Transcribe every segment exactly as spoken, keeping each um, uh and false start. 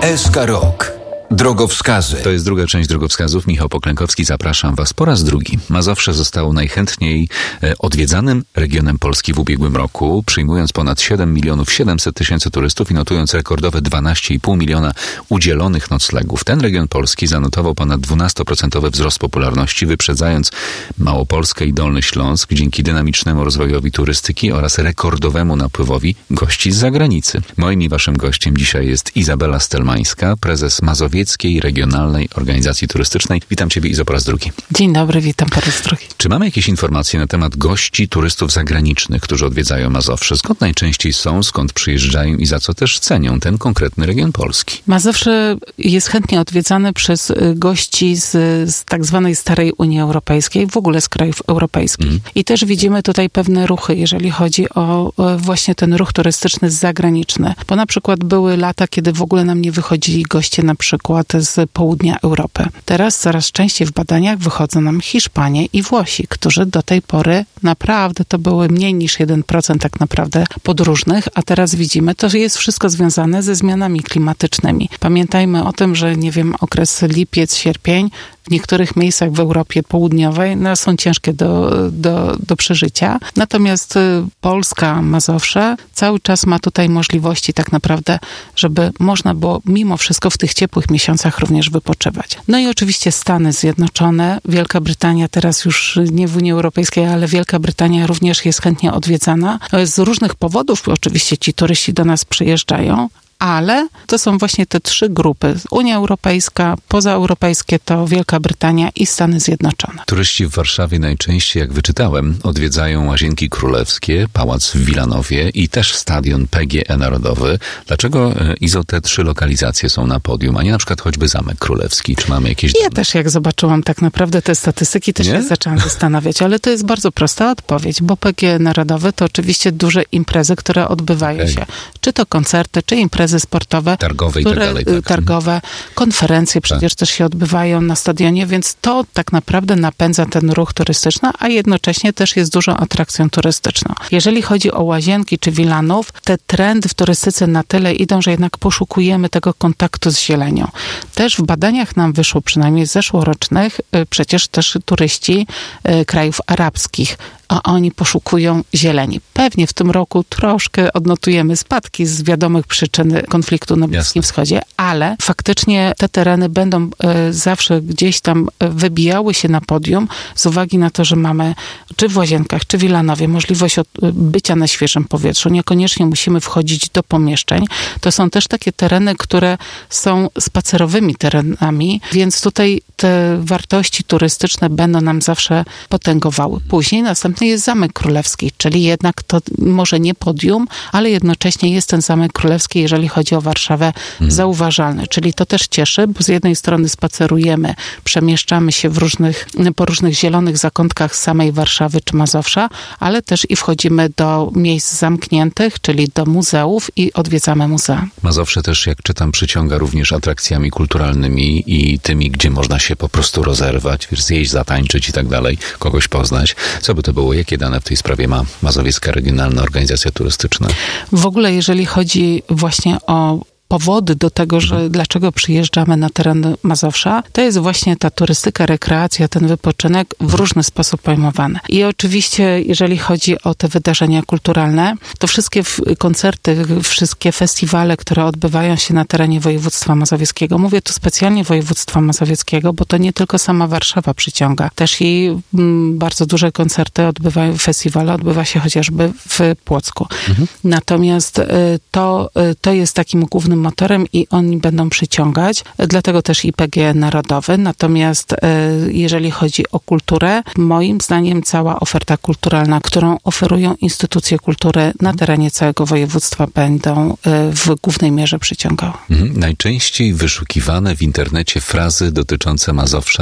S K Rok. Drogowskazy. To jest druga część drogowskazów. Michał Poklękowski, zapraszam Was po raz drugi. Mazowsze zostało najchętniej odwiedzanym regionem Polski w ubiegłym roku, przyjmując ponad siedem milionów siedemset tysięcy turystów i notując rekordowe dwanaście i pół miliona udzielonych noclegów. Ten region Polski zanotował ponad dwunastoprocentowy wzrost popularności, wyprzedzając Małopolskę i Dolny Śląsk dzięki dynamicznemu rozwojowi turystyki oraz rekordowemu napływowi gości z zagranicy. Moim i Waszym gościem dzisiaj jest Izabela Stelmańska, prezes Mazowieckiej Regionalnej Organizacji Turystycznej. Witam Ciebie, Izo, po raz drugi. Dzień dobry, witam po raz drugi. Czy mamy jakieś informacje na temat gości, turystów zagranicznych, którzy odwiedzają Mazowsze? Skąd najczęściej są, skąd przyjeżdżają i za co też cenią ten konkretny region Polski? Mazowsze jest chętnie odwiedzany przez gości z, z tak zwanej starej Unii Europejskiej, w ogóle z krajów europejskich. Mm. I też widzimy tutaj pewne ruchy, jeżeli chodzi o, o właśnie ten ruch turystyczny zagraniczny. Bo na przykład były lata, kiedy w ogóle nam nie wychodzili goście na przykład z południa Europy. Teraz coraz częściej w badaniach wychodzą nam Hiszpanie i Włosi, którzy do tej pory naprawdę to były mniej niż jeden procent tak naprawdę podróżnych, a teraz widzimy, to jest wszystko związane ze zmianami klimatycznymi. Pamiętajmy o tym, że nie wiem, okres lipiec, sierpień w niektórych miejscach w Europie Południowej no, są ciężkie do, do, do przeżycia. Natomiast Polska, Mazowsze cały czas ma tutaj możliwości tak naprawdę, żeby można było mimo wszystko w tych ciepłych miesiącach również wypoczywać. No i oczywiście Stany Zjednoczone, Wielka Brytania teraz już nie w Unii Europejskiej, ale Wielka Brytania również jest chętnie odwiedzana. Z różnych powodów oczywiście ci turyści do nas przyjeżdżają, ale to są właśnie te trzy grupy. Unia Europejska, pozaeuropejskie to Wielka Brytania i Stany Zjednoczone. Turyści w Warszawie najczęściej, jak wyczytałem, odwiedzają Łazienki Królewskie, Pałac w Wilanowie i też stadion P G E Narodowy. Dlaczego, Izo, te trzy lokalizacje są na podium, a nie na przykład choćby Zamek Królewski? Czy mamy jakieś... Ja też jak zobaczyłam tak naprawdę te statystyki, też się zaczęłam zastanawiać, ale to jest bardzo prosta odpowiedź, bo P G E Narodowy to oczywiście duże imprezy, które odbywają okay. się. Czy to koncerty, czy imprezy sportowe, targowe, które, i tak dalej, tak. targowe, konferencje przecież tak. też się odbywają na stadionie, więc to tak naprawdę napędza ten ruch turystyczny, a jednocześnie też jest dużą atrakcją turystyczną. Jeżeli chodzi o Łazienki czy Wilanów, te trendy w turystyce na tyle idą, że jednak poszukujemy tego kontaktu z zielenią. Też w badaniach nam wyszło, przynajmniej zeszłorocznych, przecież też turyści krajów arabskich, a oni poszukują zieleni. Pewnie w tym roku troszkę odnotujemy spadki z wiadomych przyczyn konfliktu na Bliskim Jasne. Wschodzie, ale faktycznie te tereny będą e, zawsze gdzieś tam wybijały się na podium z uwagi na to, że mamy czy w Łazienkach, czy w Wilanowie możliwość od, bycia na świeżym powietrzu. Niekoniecznie musimy wchodzić do pomieszczeń. To są też takie tereny, które są spacerowymi terenami, więc tutaj te wartości turystyczne będą nam zawsze potęgowały. Później następny jest Zamek Królewski, czyli jednak to może nie podium, ale jednocześnie jest ten Zamek Królewski, jeżeli chodzi o Warszawę, hmm. zauważalny. Czyli to też cieszy, bo z jednej strony spacerujemy, przemieszczamy się w różnych, po różnych zielonych zakątkach samej Warszawy czy Mazowsza, ale też i wchodzimy do miejsc zamkniętych, czyli do muzeów i odwiedzamy muzea. Mazowsze też, jak czytam, przyciąga również atrakcjami kulturalnymi i tymi, gdzie można się po prostu rozerwać, zjeść, zatańczyć i tak dalej, kogoś poznać. Co by to było? Jakie dane w tej sprawie ma Mazowiecka Regionalna Organizacja Turystyczna? W ogóle, jeżeli chodzi właśnie o powody do tego, że dlaczego przyjeżdżamy na teren Mazowsza, to jest właśnie ta turystyka, rekreacja, ten wypoczynek w różny sposób pojmowany. I oczywiście, jeżeli chodzi o te wydarzenia kulturalne, to wszystkie koncerty, wszystkie festiwale, które odbywają się na terenie województwa mazowieckiego, mówię tu specjalnie województwa mazowieckiego, bo to nie tylko sama Warszawa przyciąga. Też i m, bardzo duże koncerty odbywają, festiwale odbywa się chociażby w Płocku. Mhm. Natomiast y, to, y, to jest takim głównym motorem i oni będą przyciągać, dlatego też i P G E Narodowy. Natomiast jeżeli chodzi o kulturę, moim zdaniem cała oferta kulturalna, którą oferują instytucje kultury na terenie całego województwa, będą w głównej mierze przyciągały. Mhm. Najczęściej wyszukiwane w internecie frazy dotyczące Mazowsza to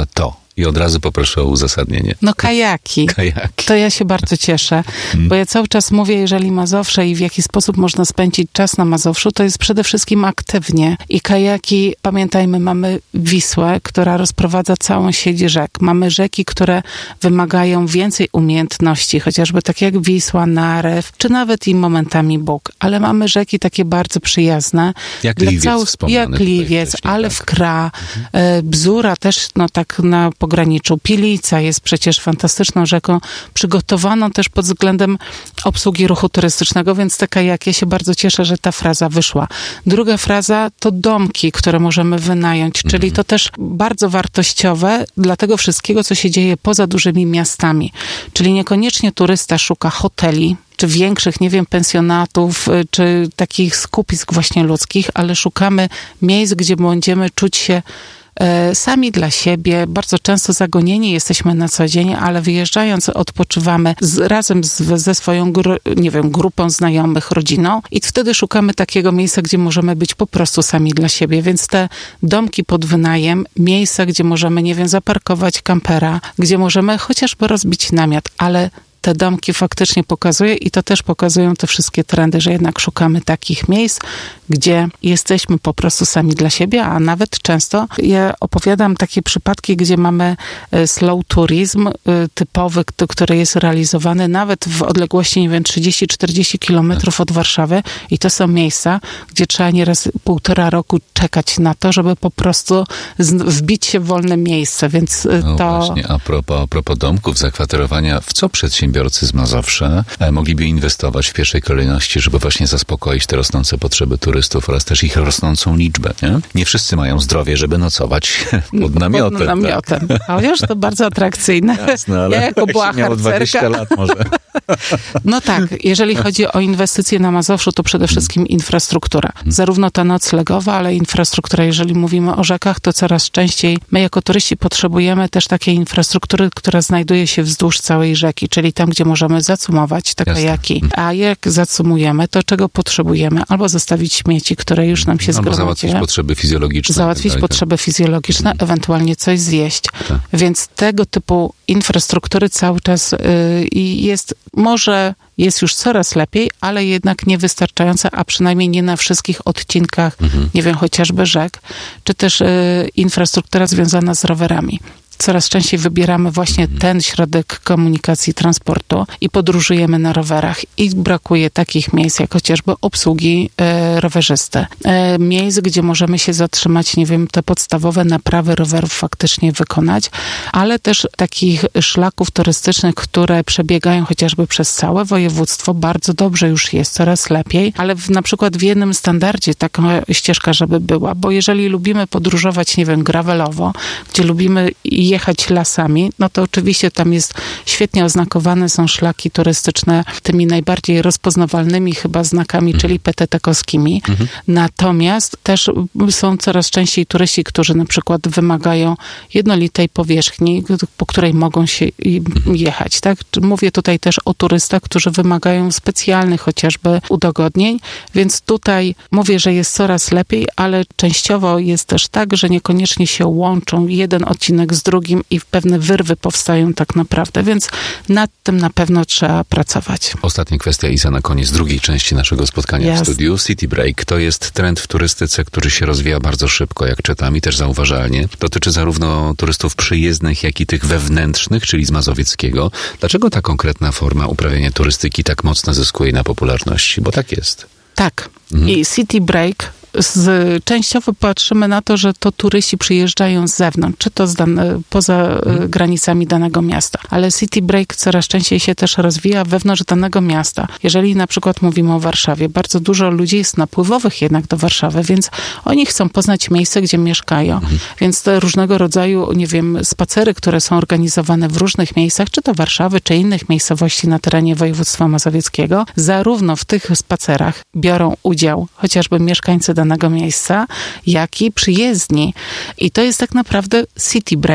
I od razu poproszę o uzasadnienie. No kajaki. Kajaki. To ja się bardzo cieszę, hmm. bo ja cały czas mówię, jeżeli Mazowsze i w jaki sposób można spędzić czas na Mazowszu, to jest przede wszystkim aktywnie. I kajaki, pamiętajmy, mamy Wisłę, która rozprowadza całą sieć rzek. Mamy rzeki, które wymagają więcej umiejętności, chociażby tak jak Wisła, Narew, czy nawet i momentami Bóg. Ale mamy rzeki takie bardzo przyjazne. Jak Liwiec całych, Jak Liwiec, Alewkra, mhm. Bzura też, no tak na pograniczu. Pilica jest przecież fantastyczną rzeką, przygotowaną też pod względem obsługi ruchu turystycznego, więc te kajaki, ja się bardzo cieszę, że ta fraza wyszła. Druga fraza to domki, które możemy wynająć, mhm. czyli to też bardzo wartościowe dla tego wszystkiego, co się dzieje poza dużymi miastami. Czyli niekoniecznie turysta szuka hoteli, czy większych, nie wiem, pensjonatów, czy takich skupisk właśnie ludzkich, ale szukamy miejsc, gdzie będziemy czuć się e, sami dla siebie. Bardzo często zagonieni jesteśmy na co dzień, ale wyjeżdżając odpoczywamy z, razem z, ze swoją, gru, nie wiem, grupą znajomych, rodziną i wtedy szukamy takiego miejsca, gdzie możemy być po prostu sami dla siebie. Więc te domki pod wynajem, miejsca, gdzie możemy, nie wiem, zaparkować kampera, gdzie możemy chociażby rozbić namiot, ale te domki faktycznie pokazuje i to też pokazują te wszystkie trendy, że jednak szukamy takich miejsc, gdzie jesteśmy po prostu sami dla siebie, a nawet często ja opowiadam takie przypadki, gdzie mamy slow tourism typowy, który jest realizowany nawet w odległości, nie wiem, trzydzieści czterdzieści kilometrów od Warszawy i to są miejsca, gdzie trzeba nieraz półtora roku czekać na to, żeby po prostu wbić się w wolne miejsce, więc no to... właśnie, a propos, a propos domków, zakwaterowania, w co przedsiębiorcy z Mazowsza mogliby inwestować w pierwszej kolejności, żeby właśnie zaspokoić te rosnące potrzeby turystów oraz też ich rosnącą liczbę, nie? Nie wszyscy mają zdrowie, żeby nocować pod namiotem. Pod namiotem. Tak. Chociaż to bardzo atrakcyjne. Jasne, ale ja jako była miał dwadzieścia lat może. No tak, jeżeli chodzi o inwestycje na Mazowszu, to przede wszystkim infrastruktura. Zarówno ta noclegowa, ale infrastruktura. Jeżeli mówimy o rzekach, to coraz częściej my jako turyści potrzebujemy też takiej infrastruktury, która znajduje się wzdłuż całej rzeki, czyli tam, gdzie możemy zacumować te kajaki. A jak zacumujemy, to czego potrzebujemy? Albo zostawić śmieci, które już nam się zgromadziły. Albo załatwić potrzeby fizjologiczne. Załatwić tak, potrzeby tak. fizjologiczne, hmm. ewentualnie coś zjeść. Tak. Więc tego typu infrastruktury cały czas y, jest, może jest już coraz lepiej, ale jednak niewystarczająca, a przynajmniej nie na wszystkich odcinkach, hmm. nie wiem, chociażby rzek, czy też y, infrastruktura związana z rowerami. Coraz częściej wybieramy właśnie ten środek komunikacji, transportu i podróżujemy na rowerach i brakuje takich miejsc, jak chociażby obsługi e, rowerzysty. E, miejsc, gdzie możemy się zatrzymać, nie wiem, te podstawowe naprawy rowerów faktycznie wykonać, ale też takich szlaków turystycznych, które przebiegają chociażby przez całe województwo, bardzo dobrze już jest, coraz lepiej, ale w, na przykład w jednym standardzie taka ścieżka, żeby była, bo jeżeli lubimy podróżować, nie wiem, gravelowo, gdzie lubimy jechać lasami, no to oczywiście tam jest świetnie oznakowane są szlaki turystyczne tymi najbardziej rozpoznawalnymi chyba znakami, mhm. czyli P T T-kowskimi. Mhm. Natomiast też są coraz częściej turyści, którzy na przykład wymagają jednolitej powierzchni, po której mogą się jechać, tak? Mówię tutaj też o turystach, którzy wymagają specjalnych chociażby udogodnień, więc tutaj mówię, że jest coraz lepiej, ale częściowo jest też tak, że niekoniecznie się łączą jeden odcinek z drugim i pewne wyrwy powstają tak naprawdę, więc nad tym na pewno trzeba pracować. Ostatnia kwestia, Iza, na koniec drugiej części naszego spotkania Jasne. w studiu. City Break to jest trend w turystyce, który się rozwija bardzo szybko, jak czytam, i też zauważalnie. Dotyczy zarówno turystów przyjezdnych, jak i tych wewnętrznych, czyli z mazowieckiego. Dlaczego ta konkretna forma uprawiania turystyki tak mocno zyskuje na popularności? Bo tak jest. Tak. Mhm. I City Break Z, częściowo patrzymy na to, że to turyści przyjeżdżają z zewnątrz, czy to z dane, poza hmm. granicami danego miasta. Ale City Break coraz częściej się też rozwija wewnątrz danego miasta. Jeżeli na przykład mówimy o Warszawie, bardzo dużo ludzi jest napływowych jednak do Warszawy, więc oni chcą poznać miejsce, gdzie mieszkają. Hmm. Więc te różnego rodzaju, nie wiem, spacery, które są organizowane w różnych miejscach, czy to Warszawy, czy innych miejscowości na terenie województwa mazowieckiego, zarówno w tych spacerach biorą udział chociażby mieszkańcy danego miejsca, jak i przyjezdni. I to jest tak naprawdę City Break.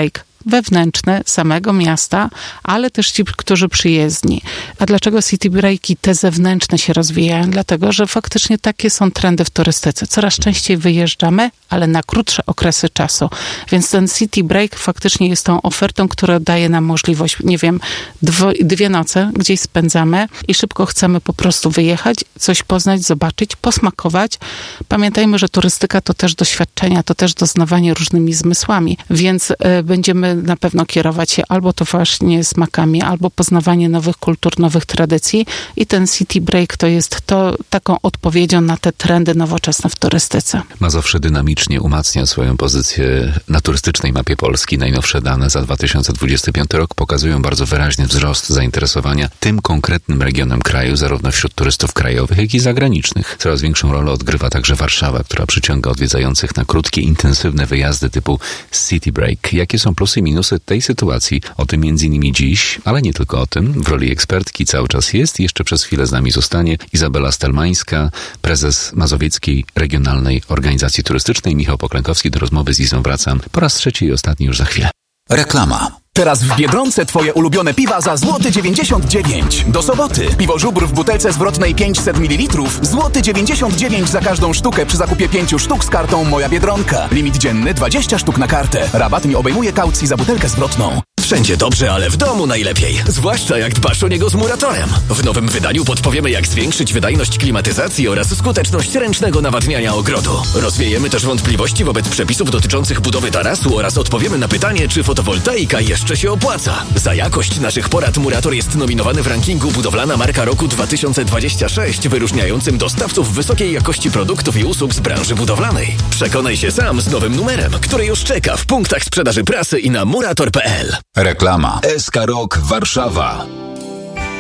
wewnętrzny samego miasta, ale też ci, którzy przyjezdni. A dlaczego city breaki te zewnętrzne się rozwijają? Dlatego, że faktycznie takie są trendy w turystyce. Coraz częściej wyjeżdżamy, ale na krótsze okresy czasu. Więc ten city break faktycznie jest tą ofertą, która daje nam możliwość, nie wiem, dwo, dwie noce gdzieś spędzamy i szybko chcemy po prostu wyjechać, coś poznać, zobaczyć, posmakować. Pamiętajmy, że turystyka to też doświadczenia, to też doznawanie różnymi zmysłami, więc y, będziemy na pewno kierować się albo to właśnie smakami, albo poznawanie nowych kultur, nowych tradycji i ten city break to jest to taką odpowiedzią na te trendy nowoczesne w turystyce. Mazowsze dynamicznie umacnia swoją pozycję na turystycznej mapie Polski. Najnowsze dane za dwa tysiące dwudziesty piąty rok pokazują bardzo wyraźny wzrost zainteresowania tym konkretnym regionem kraju, zarówno wśród turystów krajowych, jak i zagranicznych. Coraz większą rolę odgrywa także Warszawa, która przyciąga odwiedzających na krótkie, intensywne wyjazdy typu city break. Jakie są plusy i minusy tej sytuacji? O tym między innymi dziś, ale nie tylko o tym. W roli ekspertki cały czas jest i jeszcze przez chwilę z nami zostanie Izabela Stelmańska, prezes Mazowieckiej Regionalnej Organizacji Turystycznej. Michał Poklękowski, do rozmowy z Izą wracam po raz trzeci i ostatni już za chwilę. Reklama. Teraz w Biedronce twoje ulubione piwa za złoty dziewięćdziesiąt dziewięć. Do soboty. Piwo Żubr w butelce zwrotnej pięćset mililitrów. Złoty dziewięćdziesiąt dziewięć za każdą sztukę przy zakupie pięciu sztuk z kartą Moja Biedronka. Limit dzienny dwadzieścia sztuk na kartę. Rabat nie obejmuje kaucji za butelkę zwrotną. Wszędzie dobrze, ale w domu najlepiej. Zwłaszcza jak dbasz o niego z Muratorem. W nowym wydaniu podpowiemy, jak zwiększyć wydajność klimatyzacji oraz skuteczność ręcznego nawadniania ogrodu. Rozwiejemy też wątpliwości wobec przepisów dotyczących budowy tarasu oraz odpowiemy na pytanie, czy fotowoltaika jeszcze się opłaca. Za jakość naszych porad Murator jest nominowany w rankingu Budowlana Marka Roku dwa tysiące dwudziesty szósty, wyróżniającym dostawców wysokiej jakości produktów i usług z branży budowlanej. Przekonaj się sam z nowym numerem, który już czeka w punktach sprzedaży prasy i na murator kropka p l. Reklama. S K Rok Warszawa.